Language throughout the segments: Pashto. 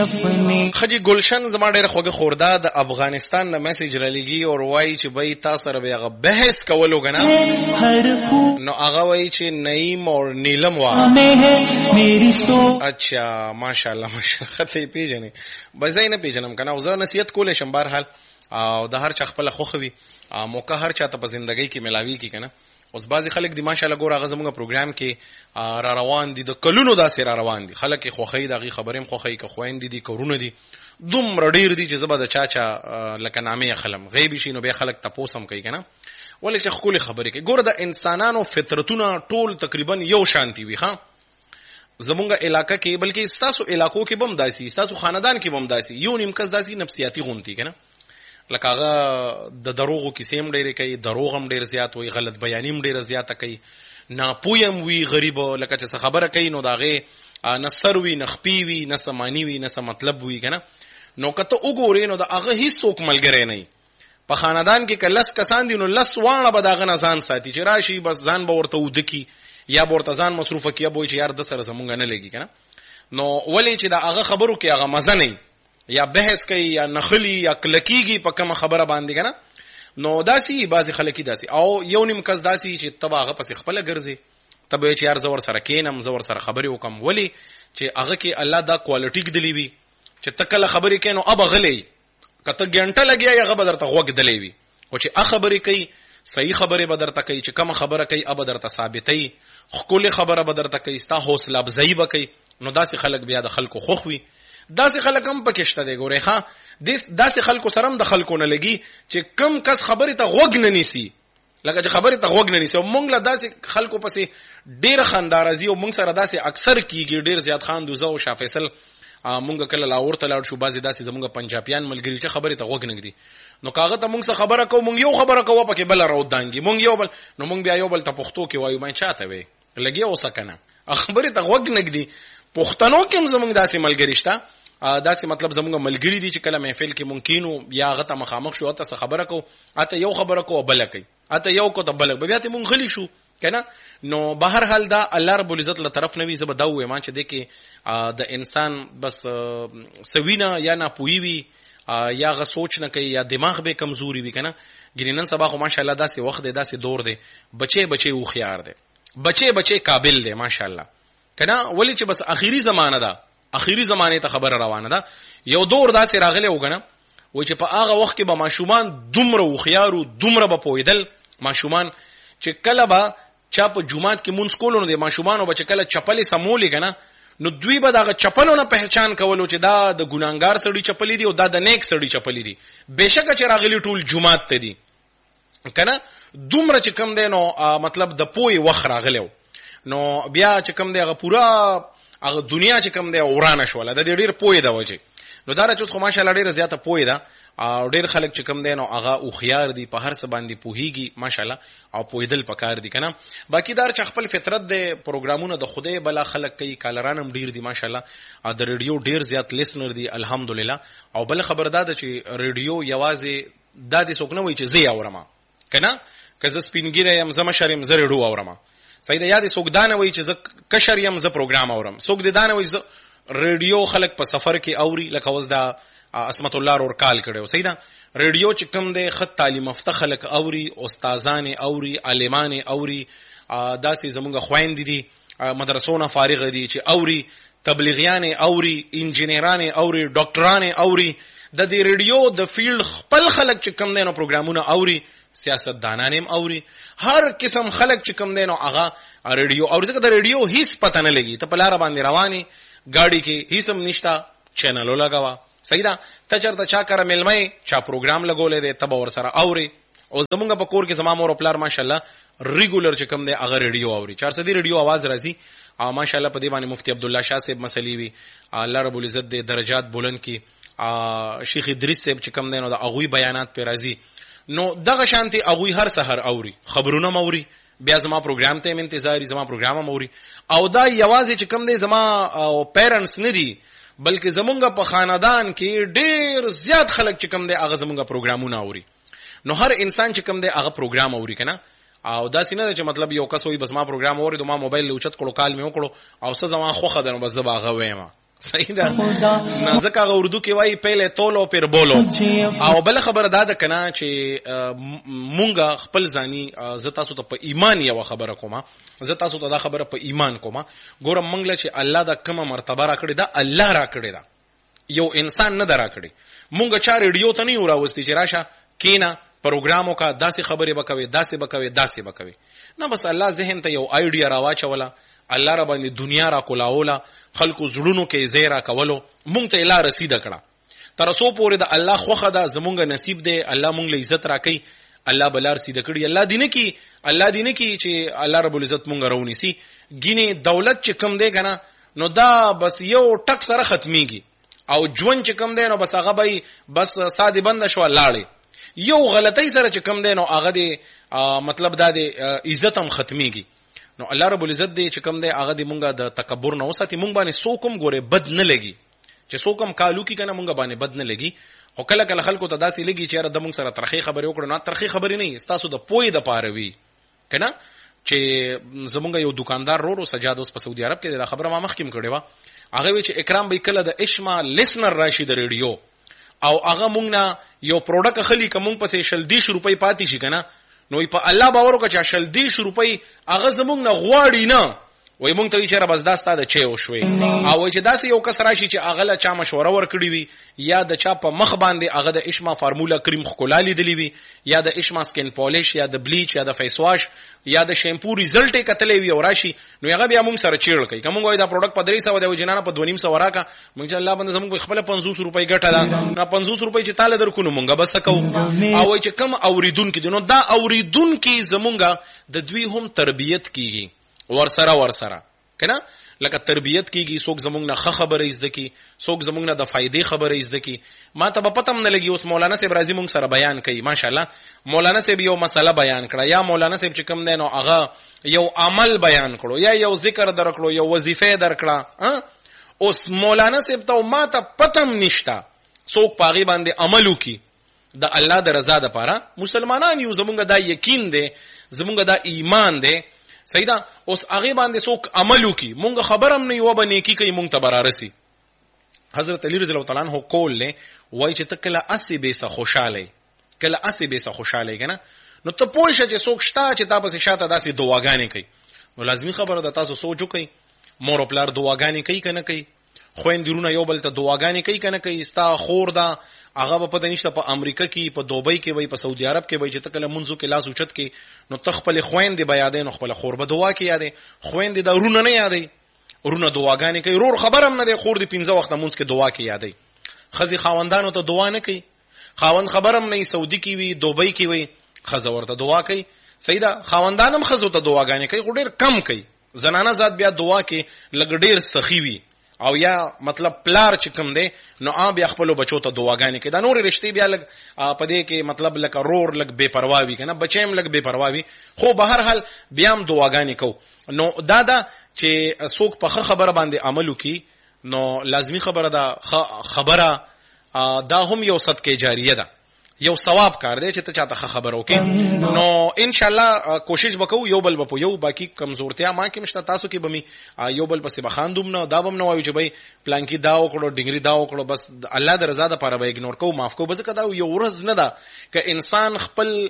خجی گلشن زما ډېر خوږه خورده د افغانستان نه میسج رالېږي او وایي چې بای تاسو سره به هغه بحث کولو کنه نو هغه وایي چې نعیم او نیلم وا اچھا ماشاءالله ماشاءالله خطه پیژنې بس زه نه پیژنم کنه او زه نصیحت کولې شم بهرحال او د هر چا خپل خوخوي موقع هر چاته په ژوندۍ کې ملاوي کی کنه اوس بعضی خلک دی ماشاءالله ګور هغه زموږ پروګرام کې را روان دي د کلونو داسې را روان دي خلک خوخی دغه خبرېم خوخی که خويندې دي کورونه دي دومره ډیر دي چې زبر د چاچا لکه نامې خلم غیبی شي نو به خلک تپوسم کوي کنه ولې چې خپل خبرې کوي ګور د انسانانو فطرتونه ټول تقریبا یو شانتي وي ها زمونږ علاقې کې بلکې تاسو علاقو کې بم داسي تاسو خاندان کې بم داسي یو نیم کس داسي نفسیاتي غونتی کنه لکه هغه د دروغو کیسې هم ډېرې کوي دروغ هم ډېر زیات وي غلط بیانې هم ډېر زیاته کوي ناپویم وي غریب لکه چې خبره کوي نو داغه نه سر وي نه خپي وي نه سمانی وي نه سم مطلب وي کنه نو کته وګورې نو داغه هیڅ څوک ملګری نه په خاندان کې کلس کسان دي نو لس وانه به داغه نه ځان ساتي چې راشي بس ځان به ورته ودکی یا ورته ځان مصروفه کیه بوي چې یار د سره زمونږ نه لګي کنه نو ولې چې داغه خبرو کې هغه مزه نه یا بحث کوي یا نخلی یا کلکیږي په کوم خبره باندې کنه نو داسي بعضی خلک داسي او یو نیم کس داسي چې تباغه پس خپل ګرځي تبه چې یار زور سره کینم زور سره خبرې وکم ولی چې هغه کې الله دا کوالټی کدلی وي چې تکله خبرې کینو اب غلې کته ګنټه لګیا یا غبر ته غوګ دلی وي او چې ا خبرې کوي صحیح خبره بدر ته کوي چې کوم خبره کوي اب درته ثابتې خپل خبره بدر ته کوي ستا حوصله افزایی وکي نو داسي خلک بیا د خلکو خوخوي داسې خلک هم پکشته دی ګورې ښا داسې خلکو سره هم د خلکو نه لګي چې کم کس خبرې ته غوږ نه نیسي لکه چې خبرې ته غوږ نه نیسي او مونږ له داسې خلکو پسې ډېر خاندارازي او مونږ سره داسې اکثر کیږي ډېر زیات خان دوزه او شاه فیصل مونږ کله لاور ته لاړ شو بعضې داسې زمونږ پنجابیان ملګري چې خبرې ته غوږ نه ږدي نو کاغه ته مونږ څه خبره کوو مونږ یو خبره کوو پکې بله راودانګي مونږ یو بل نو مونږ بیا یو بل ته پښتو کې وایو ما چاته وې لګي اوسه کنه خبرې ته غوږ نه ږدي پښتنو کې هم زمونږ داسې ملګري شته داسې مطلب زمونږ ملګری دي چې کله محفل کې ممکنو یا غته مخامخ شو اته خبره کو اته یو خبره کو بل کوي اته یو کو ته بل بیا ته مونږ غلی شو کنه نو بهر حال دا الله رب العزت له طرف نوي زب داوې ما چې د کې د انسان بس سوینا یا نه پوي یا غ سوچ نه کوي یا دماغ به کمزوري وي کنه ګینن سبا خو ماشاءالله داسې وخت دی داسې دور دی بچي او خيار دی بچي قابل دی ماشاءالله کنه ولی چې بس اخیری زمانہ ده اخیری زمانه ته خبر روانه ده یو دور داسې راغلی وګنه و چې په هغه وخت کې به ماشومان دومره وخيارو دومره به پویدل ماشومان چې کله به چا په جمعات کې مونږ کولو نه ماشومان او چې کله چپلې سمولې کنه نو دوی به دغه چپلونه پہچان کولو چې دا د ګناګار سړی چپلې دي او دا د نیک سړی چپلې دي بهشکه چې راغلی ټول جمعات ته دي کنه دومره چې کم دی نو مطلب د پوی وخت راغلی نو بیا چې کم دی هغه پورا هغه دنیا چې کم دی ورانه شوله د ډېر پوی دا وجه نو دا راځو خو ماشاءالله ډېر زیاته پوی دا او ډېر خلک چې کم دی نو هغه او خيار دي په هر څه باندې پوهیږي ماشاءالله او پویدل پکار دي کنه باقی دار چې خپل فطرت د پروګرامونو د خوده بلا خلک کوي کالران هم ډېر دي ماشاءالله د ریډیو ډېر زیات لیسنر دي الحمدلله او بل خبردار چې ریډیو یوازې د دې څوک نه وي چې زی اورم کنه که ز سپینګیره يم زما شرم زری ډو اورم سیده یاد څوک دانه وای چې ز کشر يم ز پروګرام اورم څوک د دانه وای ز ریډیو خلک په سفر کې اوري لکه اوس دا اسمت الله اور کال کړو سیده ریډیو چې کوم د خط تعلیم یافته خلک اوري استادان اوري عالمان اوري داسې زمونږ خويند دي مدرسونه فارغ دي چې اوري تبلیغیان اوري انجینران اوري ډاکټران اوري د دې ریډیو د فیلډ خپل خلک چې کوم دینو پروګرامونه اوري سیاستدانان هم اوري هر قسم خلک چې کوم دینو هغه ریډیو اوري ځکه د ریډیو هیڅ پته نه لګي ته په لار باندې رواني गाड़ी کې هیڅ هم نشتا چینلو لگاوا صحیح ده ته چرته چا کار ملمه چا پروګرام لګولې ده تب ور سره اوري او زمونږ په کور کې زما مور خپل ماشاءالله ریګولر چې کوم ده هغه ریډیو اوري 400 دی ریډیو आवाज راځي او ماشاءالله په دې باندې مفتی عبد الله شاه صاحب مسلې وی الله رب العزت دې درجات بلند کی شیخ ادریس صاحب چې کوم ده نو د اغوی بیانات په راځي نو دغه شانتي اغوی هر سحر اوري خبرونه موري بیا زما پروګرام ته انتظاری زما پروګرام موري او دا یوازې چې کوم دی زما پیرنټس نه دي بلکې زمونږ په خاندان کې ډېر زیات خلک چې کوم دی هغه زمونږ پروګرامونه اوري نو هر انسان چې کوم دی هغه پروګرام اوري کنه او دا سینه چې مطلب یو کس وي بس ما پروګرام اوري د ما موبایل لوچت کړو کال مې وکړو او څه زما خوخه ده نو بس زبا غوېما صحیح ده نه ځکه هغه اردو کې وایي پهله تولو پیر بولو. او بل خبره دا ده کنه چې مونږه خپل ځاني زه تاسو ته په ایمان یو خبره کومه، زه تاسو ته دا خبره په ایمان کومه. ګورم مونږ له چې الله دا کومه مرتبه راکړې ده الله راکړې ده، یو انسان نه راکړي. مونږ چا ریډیو ته نه یو راوستي چې راشه کینا پروګرامو کا داسې خبرې بکوي داسې بکوي داسې بکوي نه، بس الله ذهن ته یو آیډیا راواچوله، الله را باندې دنیا را کولاوله، خلکو زړونو کې زیرا کولو، مونږ ته اله رسیده کړه. تر څو پورې د الله خوخه ده زمونږ نصیب دی، الله مونږ له عزت راکړي، الله بلار سیده کړي. الله دینه کی چې الله رب العزت مونږ راونیسي. ګینه دولت چې کم دی کنه نو دا بس یو ټک سره ختميږي، او ژوند چې کم دی نو بس هغه به بس ساده بند شو لاړې. یو غلطی سره چې کم دی نو هغه دی مطلب دا دی عزت هم ختميږي. نو الله رب العزت دی چې کم دی هغه دی مونږه د تکبر نه وساتي، مونږ باندې سوکم ګوره بد نه لګي، چې سوکم کالو کی کنه مونږ باندې بد نه لګي. خو کله کله خلکو ته داسې لګي چې یاره د مونږ سره ترخی خبرې وکړو، نه ترخی خبرې نه، تاسو د پوی د پاره وی کنه. چې زمونږ یو دکاندار رورو سجاد اوس په سعودي عرب کې دا خبره ما مخکیم کړې و، هغه وی چې اکرام به کله د اشما لسنر راشي د ریډیو او هغه مونږ نه یو پروډکټ خلی کوم په 120 روپۍ پاتې شي کنه، نو په الله باور وکړه چې 120 روپۍ هغه زمونږ نه غواړي نه، وای مونږ ته چې بس دا ستاده چي وشوي. او چې داسې یو کس راشي چې هغه لا چا مشوره ورکړي وي، یا د چا په مخ باندې هغه د اشما فارمولا کریم خولالي دلی وي، یا د اشما سکن پالیش، یا د بلیچ، یا د فیس واش، یا د شیمپو ریزلټ یې کتلې وي او راشي، نو هغه بیا مونږ سره چیړ کوي. کوم وای دا پروډکټ په 300 دی او جنانه په 2.5 راکا، مونږ چې الله باندې زموږ خپل 50 روپۍ ګټه ده، نه 50 روپۍ چې تاله درکو نو مونږ بس کو. او چې کم اوریدون کې دي نو دا اوریدون کې زمونږه د دوی هم تربیت کیږي ورسره کنه، لکه تربیت کیږي، څوک زمونږ نه خبره زده کی، څوک زمونږ نه د فائدې خبره زده کی. ما ته په پتم نه لګي. اوس مولانا صاحب راځي مونږ سره بیان کوي، ماشاءالله مولانا صاحب یو مسله بیان کړه، یا مولانا صاحب چې کوم دی نو هغه یو عمل بیان کړو، یا یو ذکر درکړو، یو وظیفه درکړه. اوس مولانا صاحب ته ما ته پتم نشتا څوک پاغي باندې عمل وکي د الله د رضا لپاره. مسلمانان یو، زمونږ دا یقین دی، زمونږ دا ایمان دی، صحیح ده. اوس هغه باندې څوک عمل وکي، مونږ خبرم نه یو باندې کی کوي، مونږ ته برارسي. حضرت علی رضی الله تعالی عنہ کول له وای چې تکله اسی به سه خوشاله، کله اسی به سه خوشاله کنه، نو ته پوه شې چې څوک شتا چې تاسو شاته داسې دعاګانې کوي. نو لازمی خبره ده تاسو سوچ وکئ، مور پلار دعاګانې کوي کنه کوي، خويندرونه یو بل ته دعاګانې کوي کنه کوي، ستا خور دا هغه په دنيشته په امریکا کې، په دوبۍ کې وای، په سعودي عرب کې وای، چې تکله منځو کې لاس اوچت کې نو تخپل خويندې بیا یادې، نو خپل خور به دعا کې یادې، خويندې دا رونه نه یادې، رونه دعاګانې کوي، رور خبرم نه دی، خور دې 15 وخت منځ کې دعا کې یادې. خزي خاوندانو ته دعا نه کوي، خاوند خبرم نه، سعودي کې وي، دوبۍ کې وي، خزه ورته دعا کوي. سیدا خاوندانم خزو ته دعاګانې کوي، ډېر کم کوي. زنانه ذات بیا دعا کې لګ ډېر سخی وي، او یا مطلب پلار چې کوم دی نو بیا خپل بچو ته دعاګانې کوي. دا نور رشتې بیا لګ پدې کې مطلب لکه رور لګ بے پروا وي کنه، بچیم لګ بے پروا وي، خو به هر حال بیا هم دعاګانې کو. نو دا چې څوک په خبره باندې عمل وکي نو لازمی خبره ده، خبره دا هم یو صدقه جاریه ده، یو ثواب کار دی چې ته چاته خبر وکې. نو ان شاء الله کوشش وکړو یو بل په یو، باقی کمزورتیا ما کې مشته تاسو کې بمی یو بل پسې بخاندوم نه، دا بم نه وایو چې بھائی پلان کې دا وکړو ډنګري دا وکړو، بس الله د رضا لپاره به اګنور کوو، معاف کوو. بس کدا یو ورځ نه ده ک انسان خپل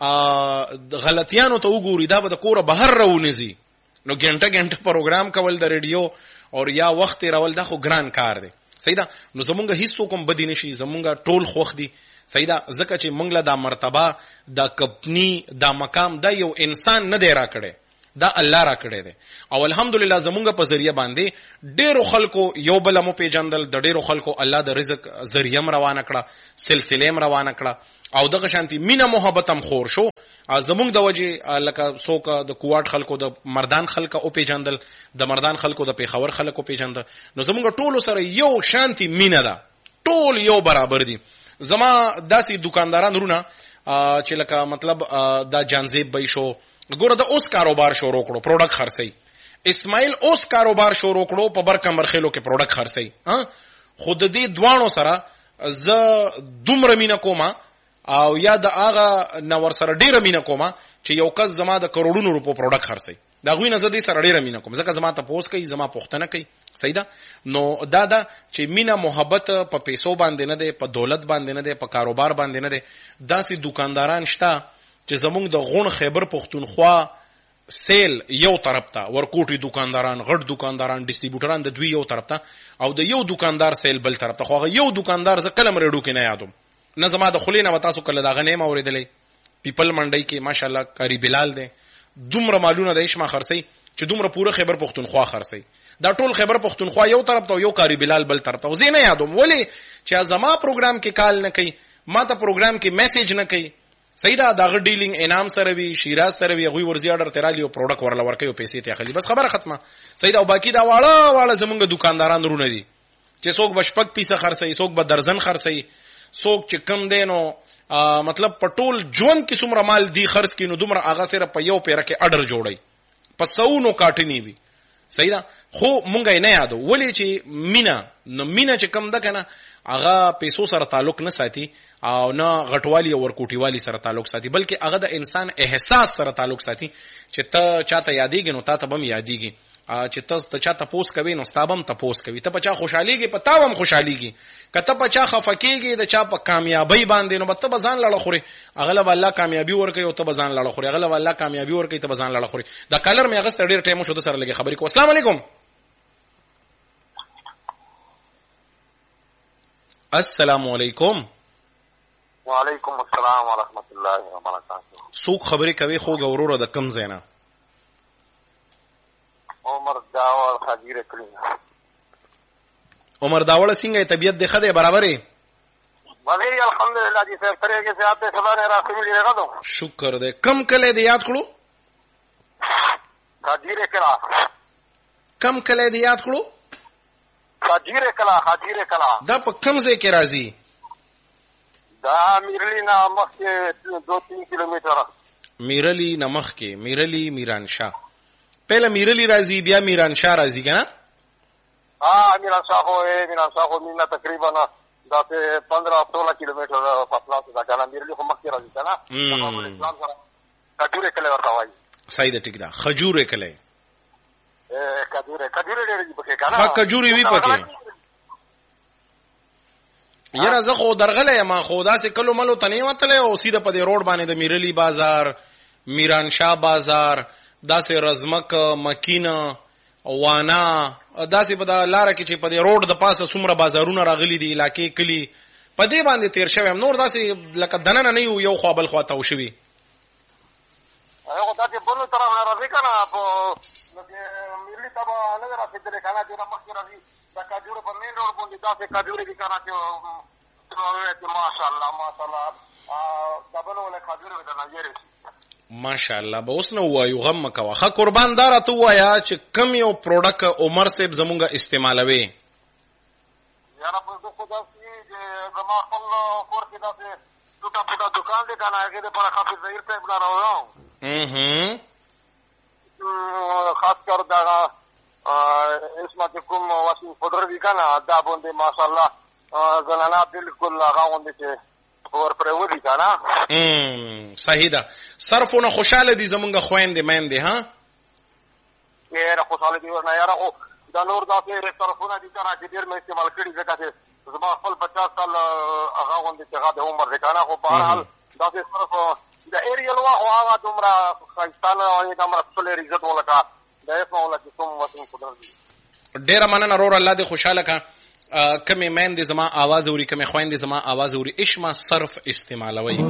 غلطیانو ته وګوري، دا به د کوره بهر راونځي. نو ګنټه پروګرام کول د ریډیو او یا وخت راول دا خو ګران کار دی، صحیح ده. نو زمونږ هیڅ کوم بدی نشي، زمونږ ټول خوخ دي، صحیح ده. ځکه چې مونږ له دا مرتبه، دا کپنی، دا مقام دا یو انسان نه دی را کړی، دا الله را کړی دی. او الحمدلله زمونږ په ذریعہ باندې ډیرو خلکو یو بل مو پیژندل، د ډیرو خلکو الله د رزق ذریعہ روانه کړه، سلسله روانه کړه، او دغه شانتي مینا محبت هم خور شو. زمونږ د وجه لکه څوک د کوواټ خلکو، د مردان خلکو او پیژندل، د مردان خلکو د پیښور خلکو پیژندل. نو زمونږ ټولو سره یو شانتي مینا ده، ټول یو برابر دي. زما داسې دکانداران رونه چې لکه مطلب دا جانزیب بای شو، ګوره د اوس کاروبار شروع کړو، پروډکټ خرڅي. اسماعیل اوس کاروبار شروع کړو، په برکمرخلو کې پروډکټ خرڅي. خود دې دوانو سره ز دومره مینا کومه، او یا د هغه نور سره ډیره مینا کومه چې یو کس زما د کروڑونو روپو پروډکټ خرڅي. دا غوینه زه دې سره ډیره مینا کوم، ځکه زما ته پوس کوي، زما پوښتنه کوي، صحیح ده. نو دا چې مینا محبت په پیسو باندې نه ده، په دولت باندې نه ده، په کاروبار باندې نه ده. داسې دکانداران شته چې زمونږ د غون خیبر پښتونخوا سیل یو طرف ته، ورکوټي دکانداران، غټ دکانداران، ډیسټریبیوټران د دوی یو طرف ته، او د یو دکاندار سیل بل طرف ته. خو هغه یو دکاندار ز کلم ریډو کې نه یادوم، نه زما د خلینه و تاسو کله دا غنیم اوریدلې. پیپل منډي کې ماشاءالله کاری بلال دی، دومره مالونه د اشما خرسي چې دومره پوره خیبر پښتونخوا خرسي. دا ټول خیبر پښتونخوا یو طرف ته، یو کاری بلال بل طرف ته. زه نه یادوم ولی چې زما پروګرام کې کال نه کوي، ما ته پروګرام کې میسج نه کوي. صحیح ده. دا ډیلینګ انعام سره وی، شیراز سره وی، غوي ورزي اورډر تیرالي او پروډکټ ورل ورکې او پیسې ته اخلي، بس خبره ختمه. صحیح ده. او باقی دا واړه زمونږ دکانداران رونه دي چې څوک بشپک پیسه خرڅي، څوک به درزن خرڅي، څوک چې کم دینو مطلب پټول ژوند کې څومره مال دی خرڅ کینو دومره هغه سره په یو پیره کې اډر جوړي، په سونو کاټنی وي. صحیح ده. خو مونږ نه یادو ولی چې مینا چې کم ده کنه هغه پیسو سره تعلق نه ساتي او نه غټوالی او ورکوټیوالی سره تعلق ساتي، بلکې هغه د انسان احساس سره تعلق ساتي. چې ته چاته یادېږي نو تا ته بم یادېږي، چې ته چا تپوس کوي نو ستابم تپوس کوي، ته په چا خوشحاليږي په تاوم خوشحاليږي، کته په چا خفکیږي د چا په کامیابی باندې نو ته بزان لړ خوري، اغلب الله کامیابی ورکوي او ته بزان لړ خوري، اغلب الله کامیابی ورکوي ته بزان لړ خوري. دا کلر مې اغست ډیر ټایم شو د سره لګي خبرې کو. السلام علیکم. السلام علیکم. وعلیکم السلام ورحمت الله وبرکاته. څوک خبرې کوي خو غوروره د کم زینا؟ عمر داوړ حاضر کړی. عمر داوړ څنګه طبيعت دی خده برابرې؟ ولی الحمدلله جی صاحب طریقے سے آپ سبا نے راخی ملی لگا. شکر دې. کم کله دې یاد کړو؟ حاضر کړه. کم کله دې یاد کړو؟ حاضر کړه. دا په کم ځای کې راځي؟ دا میرلی نامخ کې 2-3 کیلومتر. میرلی نامخ کې، میرلی میرانشاه. پہله میرلی راځي بیا میرانشاه راځي کنه؟ میرانشاه خو مینا تقریبا دا 15-16 کیلومتر فاصله ده کنه. میرلی خو مخکې راځي کنه. اسلام سره کډوره کله ورته وایي. صحیح ده ټیک ده. خجوره کله. کډوره ډېر دي پکې کنه. ها کجوري وی پکې. یره زه خو درغله ما خو داسې کلو ملو تنه وتله او سیده په دې روډ باندې د میرلی بازار، میرانشاه بازار، داسې رزمک، مکینه، وانا، داسې په د لار کې چې په دې روډ د پاسه څومره بازارونه راغلي دي علاقې کلی په دې باندې تیر شوم. نور داسې لکه دننه نه یو خوا بل خوا ته وشوي. هغه داسې بلو طرف نه راځي کنه په میرلی تبا نه راځي دلته کنه چې مخکې راځي دا کاجور په مین روډ باندې داسې کاجور دي کنه چې ماشاءالله دبل ولا کاجور د نظر ماشاءالله. به اوس نو وایو غم مکوا. ښه قربان دار ته وایا چې کم یو پروډکټ عمر صاحب زمونږه استعمالوي؟ یاره په خدا چې زما خپل کور کې داسې ټوټه پټه دکان دی کنه هغه د پر کافي ظاهر ته بلا راوړم. خاص کر دا اسمت کوم واشنګ پاوډر دی کنه دا باندې ماشاءالله زنانا بالکل هغه باندې چې اور پر ودی کنه. صحیح ده. صرفونه خوشاله دي زمونږه خويندې مېندې ها؟ یاره خوشاله دي ورنه یاره خو دا نور داسې صرفونه دي کنه چې ډېر مې استعمال کړي ځکه چې زما خپل 50 سال هغه باندې چې هغه د عمر دی کنه. خو بهرحال داسې صرف د ایریل وا هغه دومره خاصتانه او دومره ټول عزت ولکه د اسمه ولا چې کوم وطن قدرت دي. ډېر مننه رور الله دې خوشاله کا. کمې مېندې زما आवाज اوري، کمې خويندې زما आवाज اوري، اشما صرف استعمالوي.